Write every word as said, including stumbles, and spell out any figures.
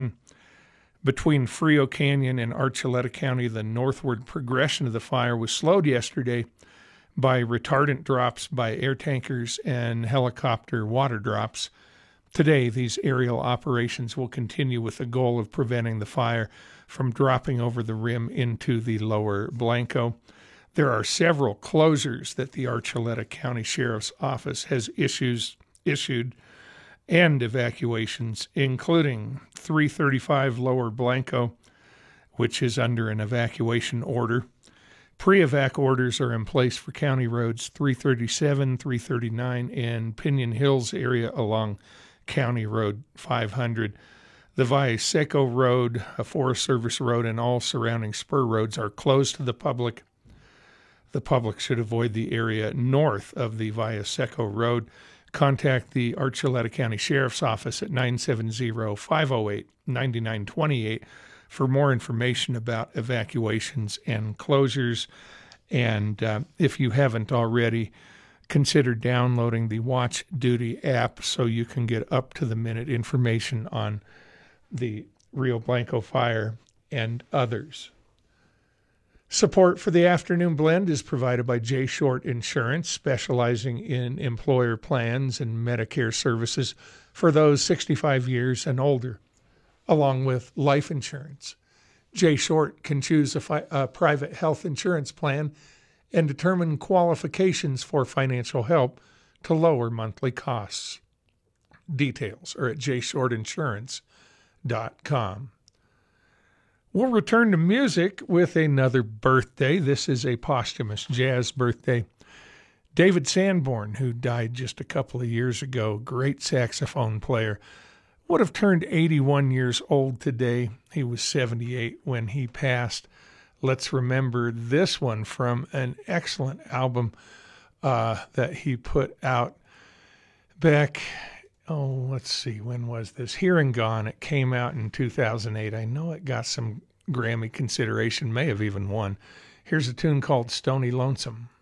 Canyon. Between Frio Canyon and Archuleta County, the northward progression of the fire was slowed yesterday by retardant drops by air tankers and helicopter water drops. Today, these aerial operations will continue with the goal of preventing the fire from dropping over the rim into the lower Blanco. There are several closures that the Archuleta County Sheriff's Office has issues, issued and evacuations, including three thirty-five Lower Blanco, which is under an evacuation order. Pre-evac orders are in place for county roads three thirty-seven, three thirty-nine, and Pinion Hills area along County Road five hundred. The Valle Seco Road, a Forest Service road, and all surrounding spur roads are closed to the public. The public should avoid the area north of the Valle Seco Road. Contact the Archuleta County Sheriff's Office at nine seven zero, five oh eight, nine nine two eight for more information about evacuations and closures. And uh, if you haven't already, consider downloading the Watch Duty app so you can get up-to-the-minute information on the Rio Blanco fire and others. Support for the Afternoon Blend is provided by J. Short Insurance, specializing in employer plans and Medicare services for those sixty-five years and older, along with life insurance. J. Short can choose a, fi- a private health insurance plan and determine qualifications for financial help to lower monthly costs. Details are at j short insurance dot com. We'll return to music with another birthday. This is a posthumous jazz birthday. David Sanborn, who died just a couple of years ago, great saxophone player, would have turned eighty-one years old today. He was seventy-eight when he passed. Let's remember this one from an excellent album uh, that he put out back, oh, let's see, when was this? Here and Gone. It came out in two thousand eight. I know it got some Grammy consideration, may have even won. Here's a tune called Stony Lonesome.